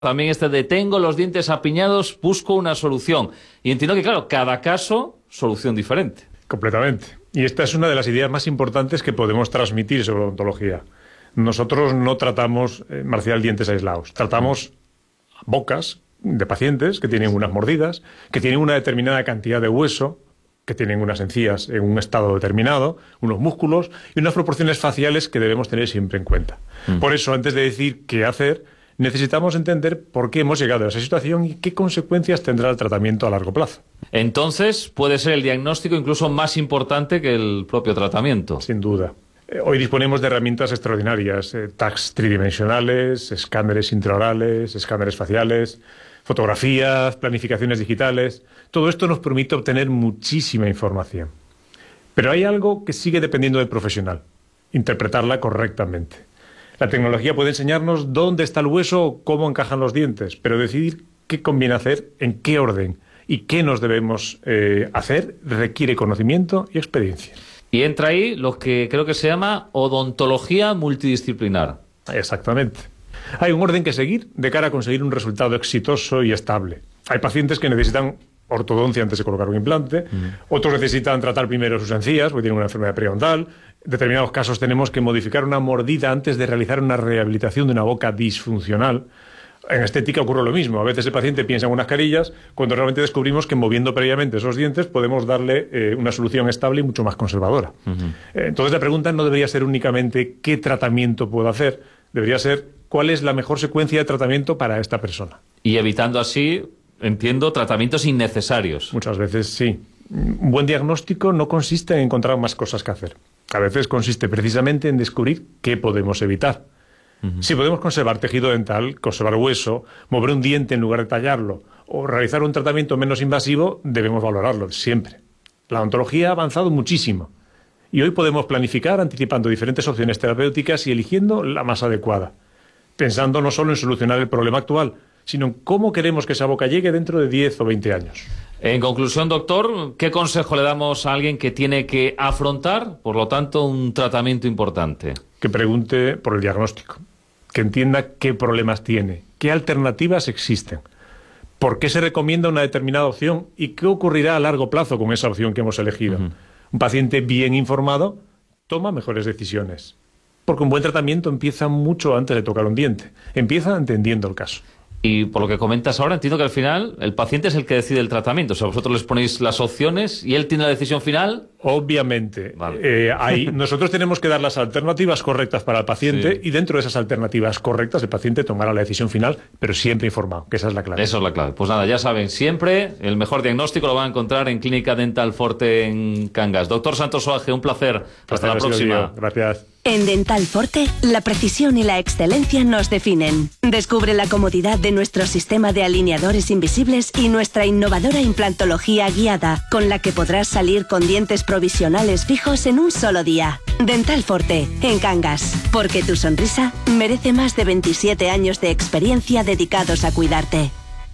También de tengo los dientes apiñados, busco una solución. Y entiendo que, claro, cada caso, solución diferente. Completamente. Y esta es una de las ideas más importantes que podemos transmitir sobre odontología. Nosotros no tratamos, Marcial, dientes aislados. Tratamos bocas de pacientes que tienen unas mordidas, que tienen una determinada cantidad de hueso, que tienen unas encías en un estado determinado, unos músculos y unas proporciones faciales que debemos tener siempre en cuenta. Por eso, antes de decir qué hacer, necesitamos entender por qué hemos llegado a esa situación y qué consecuencias tendrá el tratamiento a largo plazo. Entonces, puede ser el diagnóstico incluso más importante que el propio tratamiento. Sin duda. Hoy disponemos de herramientas extraordinarias, tags tridimensionales, escáneres intraorales, escáneres faciales, fotografías, planificaciones digitales. Todo esto nos permite obtener muchísima información. Pero hay algo que sigue dependiendo del profesional: interpretarla correctamente. La tecnología puede enseñarnos dónde está el hueso o cómo encajan los dientes, pero decidir qué conviene hacer, en qué orden y qué nos debemos hacer requiere conocimiento y experiencia. Y entra ahí lo que creo que se llama odontología multidisciplinar. Exactamente. Hay un orden que seguir de cara a conseguir un resultado exitoso y estable. Hay pacientes que necesitan ortodoncia antes de colocar un implante, otros necesitan tratar primero sus encías porque tienen una enfermedad periodontal. En determinados casos tenemos que modificar una mordida antes de realizar una rehabilitación de una boca disfuncional. En estética ocurre lo mismo. A veces el paciente piensa en unas carillas cuando realmente descubrimos que moviendo previamente esos dientes podemos darle una solución estable y mucho más conservadora. Entonces la pregunta no debería ser únicamente qué tratamiento puedo hacer, debería ser cuál es la mejor secuencia de tratamiento para esta persona. Y evitando así, entiendo, tratamientos innecesarios. Muchas veces sí. Un buen diagnóstico no consiste en encontrar más cosas que hacer. A veces consiste precisamente en descubrir qué podemos evitar. Si podemos conservar tejido dental, conservar hueso, mover un diente en lugar de tallarlo o realizar un tratamiento menos invasivo, debemos valorarlo siempre. La odontología ha avanzado muchísimo y hoy podemos planificar anticipando diferentes opciones terapéuticas y eligiendo la más adecuada, pensando no solo en solucionar el problema actual, sino en cómo queremos que esa boca llegue dentro de 10 o 20 años. En conclusión, doctor, ¿qué consejo le damos a alguien que tiene que afrontar, por lo tanto, un tratamiento importante? Que pregunte por el diagnóstico, que entienda qué problemas tiene, qué alternativas existen, por qué se recomienda una determinada opción y qué ocurrirá a largo plazo con esa opción que hemos elegido. Un paciente bien informado toma mejores decisiones, porque un buen tratamiento empieza mucho antes de tocar un diente, empieza entendiendo el caso. Y por lo que comentas ahora, entiendo que al final el paciente es el que decide el tratamiento. O sea, vosotros les ponéis las opciones y él tiene la decisión final. Obviamente. Vale. Nosotros tenemos que dar las alternativas correctas para el paciente y dentro de esas alternativas correctas el paciente tomará la decisión final, pero siempre informado, que esa es la clave. Eso es la clave. Pues nada, ya saben, siempre el mejor diagnóstico lo van a encontrar en Clínica Dental Forte en Cangas. Doctor Santos Oaje, un placer. Hasta la próxima. Gracias. En Dental Forte, la precisión y la excelencia nos definen. Descubre la comodidad de nuestro sistema de alineadores invisibles y nuestra innovadora implantología guiada, con la que podrás salir con dientes provisionales fijos en un solo día. Dental Forte, en Cangas, porque tu sonrisa merece más de 27 años de experiencia dedicados a cuidarte.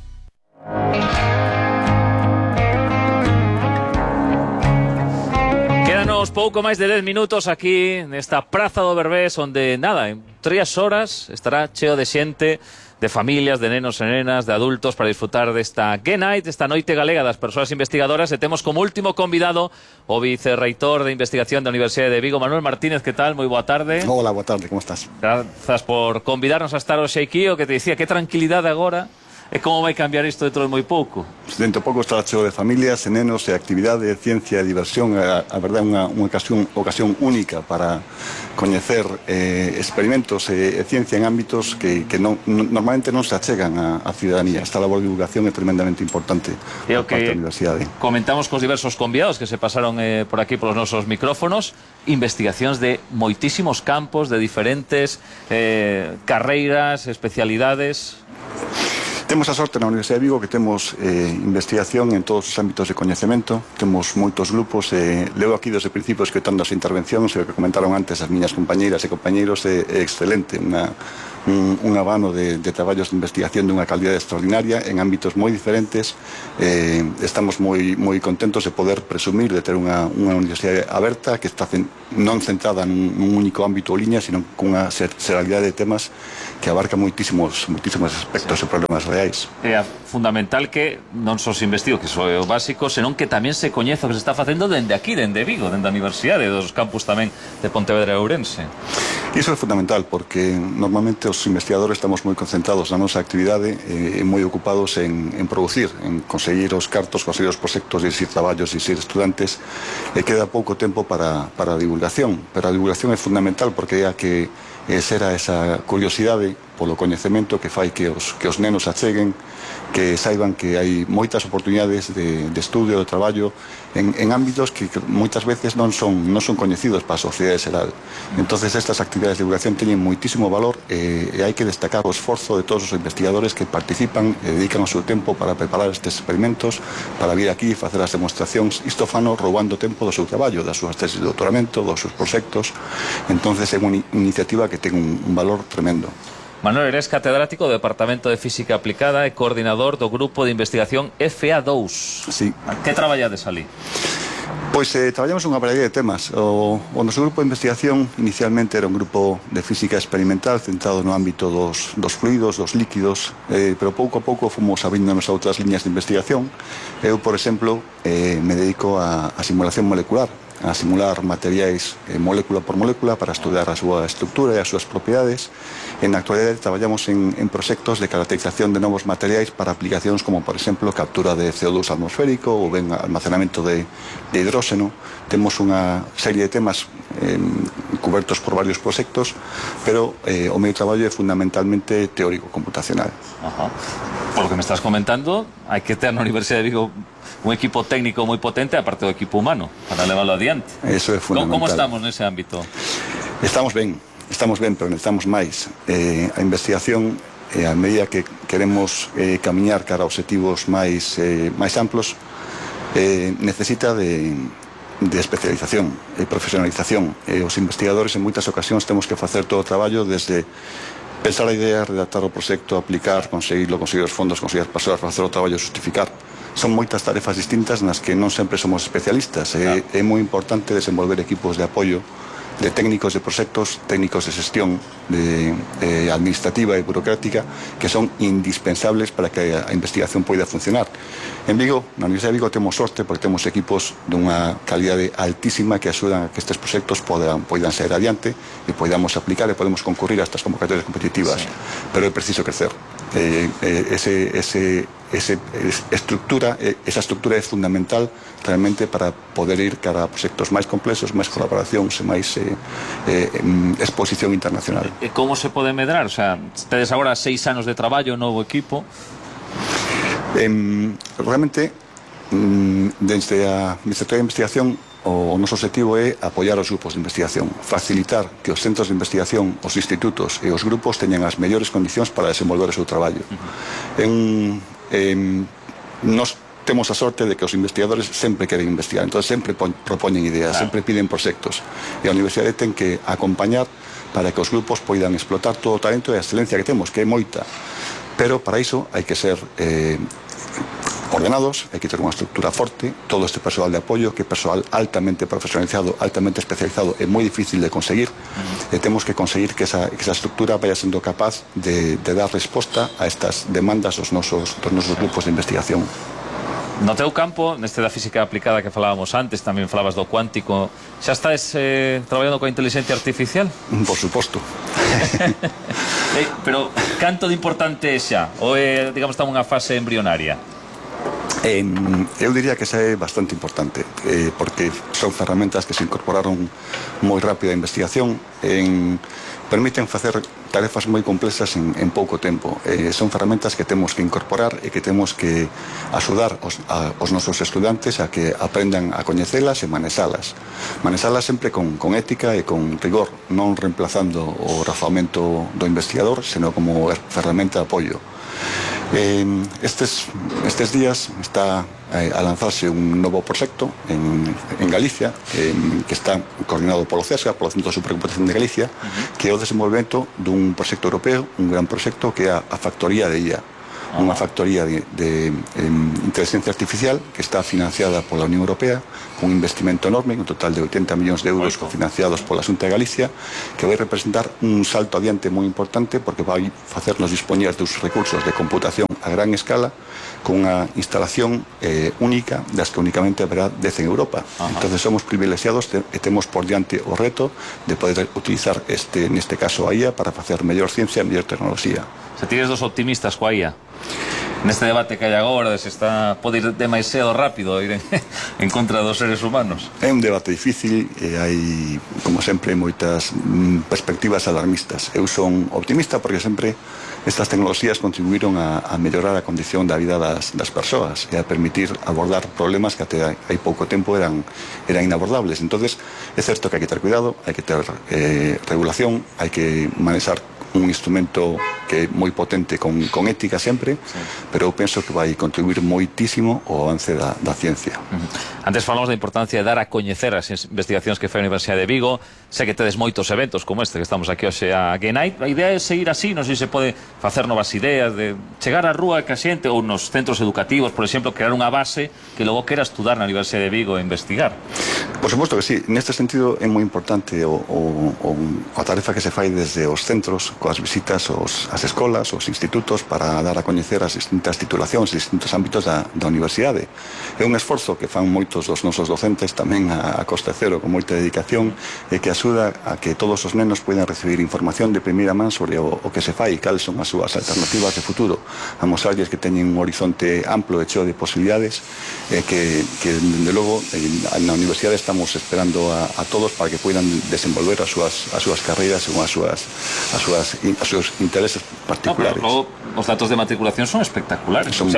Pouco máis de 10 minutos aquí nesta Praza do Berbés, onde, nada, en 3 horas estará cheo de xente, de familias, de nenos e nenas, de adultos, para disfrutar desta Gay Night, esta noite galega das persoas investigadoras, e temos como último convidado o vicerreitor de investigación da Universidade de Vigo, Manuel Martínez. Que tal? Moi boa tarde. Hola, boa tarde, como estás? Grazas por convidarnos a estar hoxe aquí, o que te dicía, que tranquilidade agora. E como vai cambiar isto dentro de moi pouco? Dentro de pouco estará cheo de familias, e nenos, e actividade, ciencia e diversión. A verdade é unha ocasión única para coñecer experimentos e ciencia en ámbitos que normalmente non se achegan á ciudadanía. Esta labor de divulgación é tremendamente importante por parte da universidade. Comentamos cos diversos convidados que se pasaron por aquí polos nosos micrófonos, investigacións de moitísimos campos, de diferentes carreiras, especialidades. Temos a sorte na Universidade de Vigo que temos investigación en todos os ámbitos de coñecemento, temos moitos grupos, leo aquí desde principios que escoitando as intervencións, e o que comentaron antes as miñas compañeiras e compañeiros, é excelente, un abano de traballos de investigación dunha calidade extraordinaria en ámbitos moi diferentes. Estamos moi contentos de poder presumir de ter unha universidade aberta que está non centrada nun único ámbito ou liña, sino cunha seralidade de temas abarca moitísimos aspectos e problemas reais. É fundamental que non só se investigue, que iso é o básico, senón que tamén se coñeza o que se está facendo dende aquí, dende Vigo, dende a Universidade, dos campus tamén de Pontevedra e Ourense. Iso é fundamental porque normalmente os investigadores estamos moi concentrados na nosa actividade e moi ocupados en producir, en conseguir os cartos, conseguir os proxectos, dicir traballos, dicir estudantes, e queda pouco tempo para a divulgación, pero a divulgación é fundamental porque é a que será esa curiosidade polo coñecemento que fai que os nenos acheguen, que saiban que hai moitas oportunidades de estudio, de traballo en ámbitos que moitas veces non son coñecidos para a sociedade xeral. Entonces estas actividades de divulgación teñen moitísimo valor e hai que destacar o esforzo de todos os investigadores que participan e dedican o seu tempo para preparar estes experimentos, para vir aquí e facer as demostracións. Isto fano roubando tempo do seu traballo, das súas tesis de doutoramento, dos seus proxectos. Entonces é unha iniciativa que ten un valor tremendo. Manuel, eres catedrático do Departamento de Física Aplicada e coordinador do Grupo de Investigación FA2. Sí. Que traballades ali? Pois traballamos unha variedade de temas. O noso grupo de investigación inicialmente era un grupo de física experimental centrado no ámbito dos fluidos, dos líquidos, pero pouco a pouco fomos abrindo-nos a outras liñas de investigación. Eu, por exemplo, me dedico a simulación molecular, a simular materiais molécula por molécula para estudar a súa estructura e as súas propiedades. En a actualidade traballamos en proxectos de caracterización de novos materiais para aplicacións como, por exemplo, captura de CO2 atmosférico ou ben almacenamento de hidróxeno. Temos unha serie de temas cubertos por varios proxectos, pero o meu traballo é fundamentalmente teórico-computacional. Por lo que me estás comentando, hai que ter na Universidade de Vigo un equipo técnico moi potente, aparte do equipo humano, para leválo adiante. Eso é fundamental. Como estamos nese ámbito? Estamos ben, pero necesitamos máis. A investigación, a medida que queremos camiñar cara a objetivos máis amplos, necesita de especialización e profesionalización. Os investigadores en moitas ocasións temos que facer todo o traballo desde pensar a idea, redactar o proxecto, aplicar, conseguir os fondos, conseguir as persoas para facer o traballo e justificar. Son moitas tarefas distintas nas que non sempre somos especialistas. É moi importante desenvolver equipos de apoio de técnicos de proxectos, técnicos de xestión administrativa e burocrática que son indispensables para que a investigación poida funcionar. En Vigo, na Universidade de Vigo, temos sorte porque temos equipos dunha calidade altísima que axudan a que estes proxectos poidan sair adiante e poidamos aplicar e podemos concurrir a estas convocatorias competitivas. Pero é preciso crecer. Esa estructura é fundamental realmente para poder ir cara a proxectos máis complexos, máis colaboracións e máis exposición internacional. E como se pode medrar? O sea, tedes agora 6 anos de traballo, novo equipo. Realmente, desde a Ministerio de Investigación, o noso objetivo é apoiar os grupos de investigación, facilitar que os centros de investigación, os institutos e os grupos teñan as mellores condicións para desenvolver o seu traballo. Nos temos a sorte de que os investigadores sempre queren investigar, entón sempre propoñen ideas, sempre piden proxectos, e a universidade ten que acompañar para que os grupos poidan explotar todo o talento e a excelencia que temos, que é moita, pero para iso hai que ser ordenados, hai que ter unha estructura forte, todo este persoal de apoio, que é persoal altamente profesionalizado, altamente especializado, é moi difícil de conseguir, e temos que conseguir que esa estructura vaya sendo capaz de dar resposta a estas demandas dos nosos grupos de investigación. No teu campo, neste da física aplicada que falábamos antes, tamén falabas do cuántico, xa estás traballando coa inteligencia artificial? Por suposto. Pero canto de importante é xa? Ou é, digamos, está unha fase embrionaria? Eu diría que esa é bastante importante, porque son ferramentas que se incorporaron moi rápido á investigación, permiten facer tarefas moi complexas en pouco tempo. Son ferramentas que temos que incorporar e que temos que axudar aos nosos estudantes a que aprendan a coñecelas e manexalas. Manexalas sempre con ética e con rigor, non reemplazando o razoamento do investigador, senón como ferramenta de apoio. Estes días está a lanzarse un novo proxecto en Galicia, que está coordinado polo CESGA, polo Centro de Supercomputación de Galicia, que é o desenvolvemento dun proxecto europeo, un gran proxecto que é a factoría de IA. unha factoría de inteligencia artificial que está financiada pola Unión Europea con un investimento enorme, un total de 80 millóns de euros cofinanciados pola Xunta de Galicia, que vai representar un salto adiante moi importante porque vai facernos dispoñer dos recursos de computación a gran escala con unha instalación única das que únicamente haberá 10 en Europa. Entonces somos privilexiados e temos por diante o reto de poder utilizar neste caso a IA para facer mellor ciencia e mellor tecnoloxía. Se tires dos optimistas coa IA neste debate que hai agora de se pode ir demasiado rápido ir en contra dos seres humanos. É un debate difícil e hai, como sempre, moitas perspectivas alarmistas. Eu son optimista porque sempre estas tecnologías contribuíron a mellorar a condición da vida das persoas e a permitir abordar problemas que até hai pouco tempo eran inabordables. Entonces, é certo que hai que ter cuidado, hai que ter regulación, hai que manexar un instrumento que é moi potente con ética sempre, pero eu penso que vai contribuir moitísimo ao avance da ciencia. Antes falamos da importancia de dar a coñecer as investigacións que fai a Universidade de Vigo. Sei que tedes moitos eventos como este que estamos aquí hoxe a Genite. A idea é seguir así, non sei se pode facer novas ideas de chegar á rúa que a xente ou nos centros educativos, por exemplo, crear unha base que logo quera estudar na Universidade de Vigo e investigar. Por suposto que sí, neste sentido é moi importante a tarefa que se fai desde os centros coas visitas ás escolas, aos institutos para dar a coñecer as distintas titulacións, os distintos ámbitos da universidade. É un esforzo que fan moitos dos nosos docentes tamén a coste cero, con moita dedicación, e que axuda a que todos os nenos poidan recibir información de primeira man sobre o que se fai e cales son as súas alternativas de futuro, a mostrarlles que teñen un horizonte amplo e cheo de posibilidades que dende logo na universidade estamos esperando a todos para que poidan desenvolver as súas carreiras según os seus intereses particulares. No, pero logo os datos de matriculación son espectaculares. Son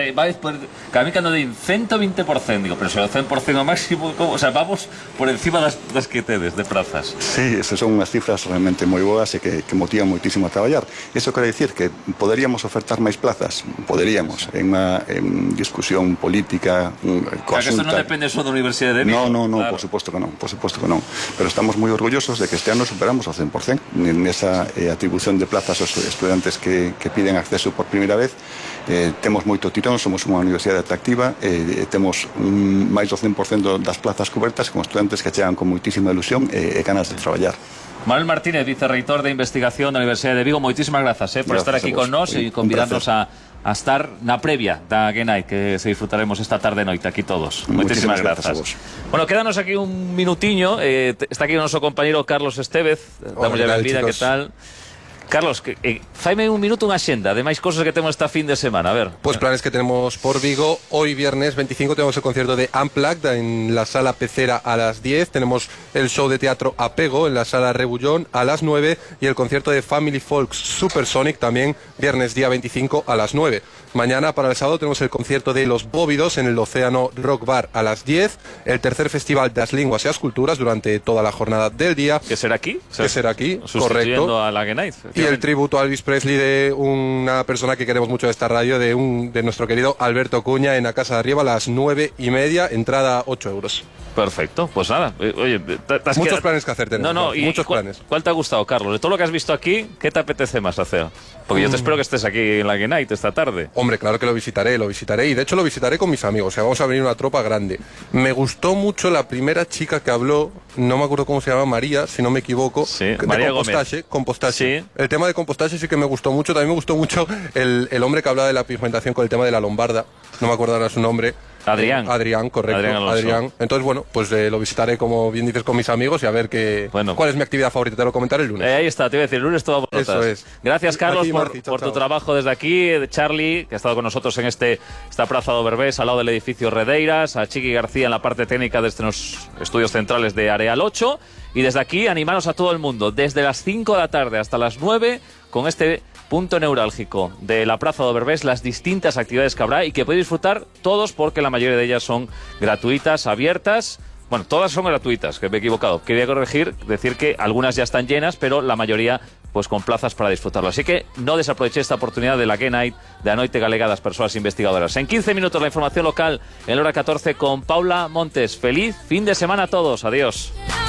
cada mí cando din 120%, digo, pero se o 100% o máximo, o sea, vamos por encima das que tedes de prazas. Sí, esas son unhas cifras realmente moi boas e que motivan moitísimo a traballar. Iso quere dicir que poderíamos ofertar máis plazas, poderíamos, en unha discusión política coa Xunta. Que isto non depende só da Universidade de Vigo. No, claro. por suposto que non. Pero estamos moi orgullosos de que este ano superamos o 100% nesa atribución de plazas aos estudantes que piden acceso por primeira vez. Temos moito tirón, somos unha universidade atractiva, temos máis do 100% das plazas cobertas con estudantes que chegan con moitísima ilusión e ganas de traballar. Manuel Martínez, vicerreitor de Investigación da Universidade de Vigo, moitísimas grazas por estar aquí con nós e convidarnos a estar na previa da Genite que se disfrutaremos esta tarde noite aquí todos. Moitísimas grazas. Bueno, quédanos aquí un minutiño, está aquí o noso compañeiro Carlos Estévez, damos a benvida, que tal? Carlos, faime un minuto unha xenda de máis cosas que temos esta fin de semana, a ver. Pues planes que tenemos por Vigo. Hoy viernes 25 tenemos el concierto de Unplugged en la sala Pecera a las 10. Tenemos el show de teatro Apego en la sala Rebullón a las 9 y el concierto de Family Folks Supersonic también viernes día 25 a las 9. Mañana para el sábado tenemos el concierto de Los Bóvidos en el Océano Rock Bar a las 10. El tercer festival das Linguas e as Culturas durante toda la jornada del día. ¿Que será aquí? Que será aquí, sustituyendo correcto. A la Genite. Y el tributo a Elvis Presley de una persona que queremos mucho de esta radio, de nuestro querido Alberto Cuña en la Casa de Arriba a las 9:30, entrada 8 euros. Perfecto, pues nada. Oye, muchos planes que hacer tenemos. Muchos planes. ¿Cuál te ha gustado, Carlos? De todo lo que has visto aquí, ¿qué te apetece más hacer? Porque yo te espero que estés aquí en la Genite esta tarde. Hombre, claro que lo visitaré y de hecho lo visitaré con mis amigos. O sea, vamos a venir una tropa grande. Me gustó mucho la primera chica que habló, no me acuerdo cómo se llama, María, si no me equivoco. Sí, María Gómez. Compostaje. Sí. El tema de compostaje sí que me gustó mucho. También me gustó mucho el hombre que hablaba de la pigmentación con el tema de la lombarda. No me acuerdo ahora su nombre. Adrián. Correcto. Adrián. Entonces, bueno, pues lo visitaré, como bien dices, con mis amigos y a ver cuál es mi actividad favorita. Te lo comentaré el lunes. Ahí está, te iba a decir, el lunes todo por notas. Eso es. Gracias, Carlos, aquí, Marci, por tu trabajo desde aquí. Charlie, que ha estado con nosotros en esta Praza do Berbés, al lado del edificio Redeiras. A Chiqui García en la parte técnica desde los estudios centrales de Areal 8. Y desde aquí, animaros a todo el mundo, desde las 5 de la tarde hasta las 9, con este punto neurálgico de la Praza do Berbés, las distintas actividades que habrá y que podéis disfrutar todos porque la mayoría de ellas son gratuitas, abiertas. Bueno, todas son gratuitas, que me he equivocado. Quería decir que algunas ya están llenas, pero la mayoría pues con plazas para disfrutarlo. Así que no desaprovechéis esta oportunidad de la Genite de Anoite Galega das Persoas Investigadoras. En 15 minutos la información local en la hora 14 con Paula Montes. Feliz fin de semana a todos. Adiós.